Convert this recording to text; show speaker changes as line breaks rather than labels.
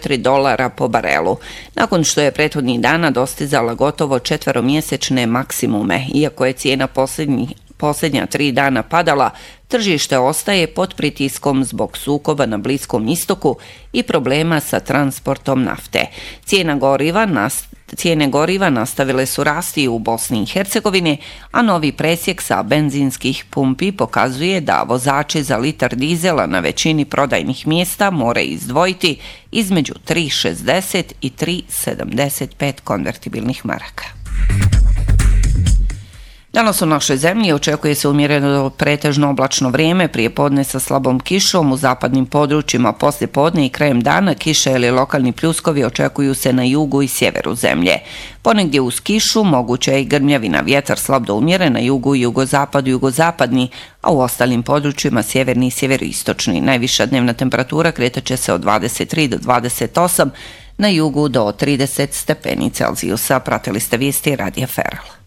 $4 po barelu. Nakon što je prethodnih dana dostizala gotovo 4-mjesečne maksimume, iako je cijena posljednja 3 dana padala, tržište ostaje pod pritiskom zbog sukoba na Bliskom istoku i problema sa transportom nafte. Cijene goriva nastavile su rasti u Bosni i Hercegovini, a novi presjek sa benzinskih pumpi pokazuje da vozači za litar dizela na većini prodajnih mjesta moraju izdvojiti između 3,60 i 3,75 konvertibilnih maraka. Danas u našoj zemlji očekuje se umjereno pretežno oblačno vrijeme, prije podne sa slabom kišom u zapadnim područjima, poslije podne i krajem dana kiše ili lokalni pljuskovi očekuju se na jugu i sjeveru zemlje. Ponegdje uz kišu moguća je i grmljavina, vjetar slab do umjeren na jugu i jugozapadu i jugozapadni, a u ostalim područjima sjeverni i sjeveroistočni. Najviša dnevna temperatura kretat će se od 23 do 28, na jugu do 30 stepeni Celzijusa. Pratili ste vijesti Radija Feral.